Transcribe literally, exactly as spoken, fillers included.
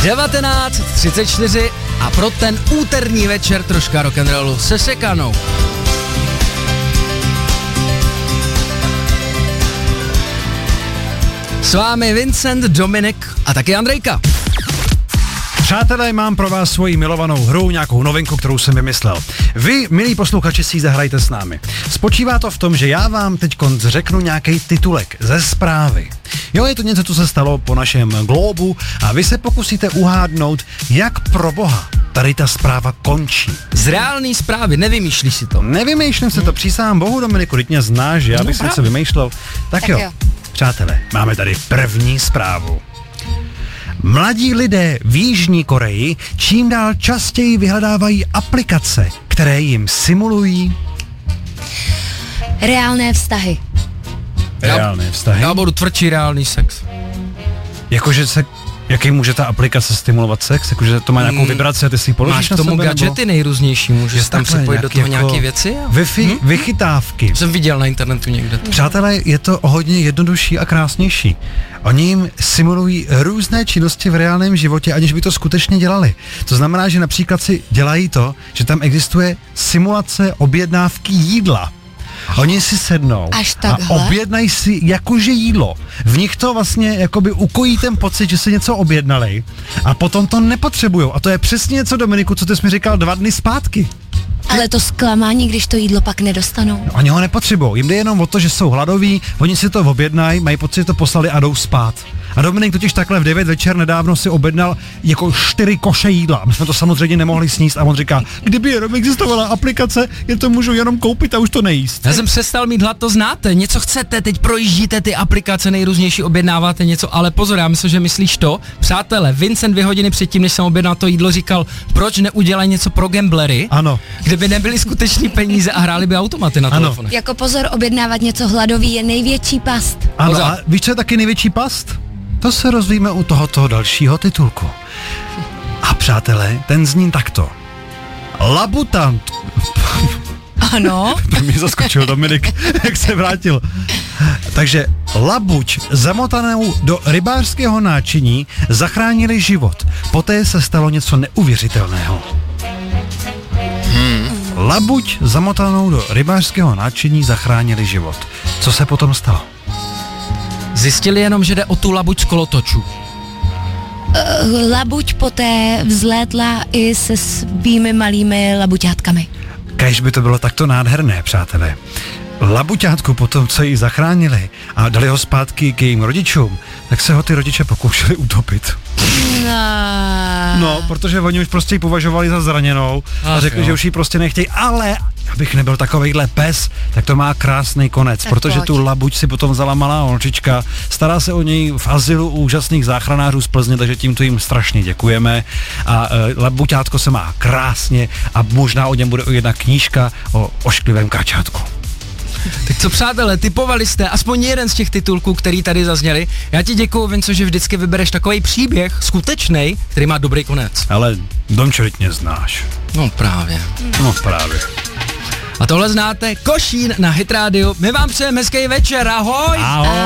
devatenáct třicet čtyři a pro ten úterní večer troška rock'n'rollu se Sekanou. S vámi Vincent, Dominik a taky Andrejka. Přátelé, mám pro vás svoji milovanou hru, nějakou novinku, kterou jsem vymyslel. Vy, milí posluchači, si ji zahrajte s námi. Spočívá to v tom, že já vám teď řeknu nějaký titulek ze zprávy. Jo, je to něco, co se stalo po našem globu a vy se pokusíte uhádnout, jak pro boha tady ta zpráva končí. Z reálný zprávy, nevymýšlíš si to? Nevymýšlím se to, přísahám bohu, Dominiku, teď mě znáš, já bych no, si něco vymýšlel. Tak, tak jo, jo, přátelé, máme tady první zprávu. Mladí lidé v Jižní Koreji čím dál častěji vyhledávají aplikace, které jim simulují reálné vztahy. Reálné vztahy? Já budu tvrdší reálný sex. Jakože se, jaký může ta aplikace stimulovat sex? Jakože to má nějakou vibraci a ty si ji položíš Máš na tomu sebe, gadgety nebo? Nejrůznější, můžeš tam připojit do toho jako nějaké věci? Wi-Fi, hm? Vychytávky. Jsem viděl na internetu někde. Přátelé, je to hodně jednodušší a krásnější. Oni jim simulují různé činnosti v reálném životě, aniž by to skutečně dělali. To znamená, že například si dělají to, že tam existuje simulace objednávky jídla. Oni si sednou a objednají si jakože jídlo. V nich to vlastně jakoby ukojí ten pocit, že si něco objednali a potom to nepotřebujou. A to je přesně něco, Dominiku, co ty jsi mi říkal dva dny zpátky. Ale to zklamání, když to jídlo pak nedostanou. No, oni ho nepotřebují. Jim jde jenom o to, že jsou hladoví, oni si to objednají, mají pocit, že to poslali a jdou spát. A Dominik totiž takhle v devět večer nedávno si objednal jako čtyři koše jídla. My jsme to samozřejmě nemohli sníst a on říká, kdyby jenom existovala aplikace, je to můžu jenom koupit a už to nejíst. Já jsem přestal mít hlad, to znáte, něco chcete, teď projíždíte ty aplikace nejrůznější, objednáváte něco, ale pozor, já myslím, že myslíš to. Přátelé, Vincent dvě hodiny předtím, než jsem objednal to jídlo, říkal, proč neudělají něco pro gamblery, ano, kde by nebyly skutečný peníze a hráli by automaty na telefonech. Jako pozor, objednávat něco hladový je největší past. Ano, pozor. A víš, co je taky největší past? To se rozvíme u tohoto dalšího titulku. A přátelé, ten zní takto. Labutant. Ano. To mě zaskočil Dominik, jak se vrátil. Takže labuť zamotanou do rybářského náčiní zachránili život. Poté se stalo něco neuvěřitelného. Hmm. Labuť zamotanou do rybářského náčiní zachránili život. Co se potom stalo? Zjistili jenom, že jde o tu labuť z kolotočů. Uh, labuť poté vzlétla i se svými malými labuťátkami. Kéž by to bylo takto nádherné, přátelé. Labuťátku potom, co ji zachránili a dali ho zpátky k jejím rodičům, tak se ho ty rodiče pokoušeli utopit. No, no protože oni už prostě ji považovali za zraněnou a řekli, jo. že už ji prostě nechtějí, ale abych nebyl takovejhle pes, tak to má krásný konec, tak protože pojď. Tu labuť si potom vzala malá holčička, stará se o něj v azylu úžasných záchranářů z Plzně, takže tímto jim strašně děkujeme a e, labuťátko se má krásně a možná o něm bude jedna knížka o ošklivém kačátku. Tak co přátelé, typovali jste aspoň jeden z těch titulků, který tady zazněli. Já ti děkuju, Vinco, že vždycky vybereš takový příběh, skutečnej, který má dobrý konec. Ale Domčo, teď mě znáš. No právě. No právě. A tohle znáte, Košín na Hit Radio. My vám přejeme hezký večer, ahoj! Ahoj!